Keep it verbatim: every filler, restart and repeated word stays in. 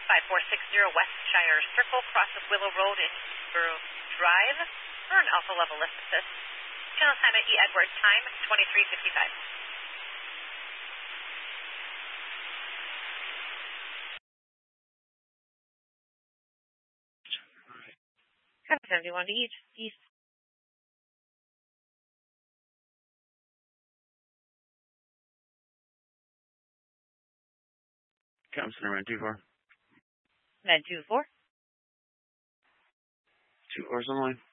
five four six zero West Shire Circle, crosses Willow Road in Grove Drive. Earn Alpha Level Lift Assist. Channel assignment E. Edwards, time twenty-three fifty-five. seventy-one to east. East. Comes center, man, two four. Med two four. Two fours on the line.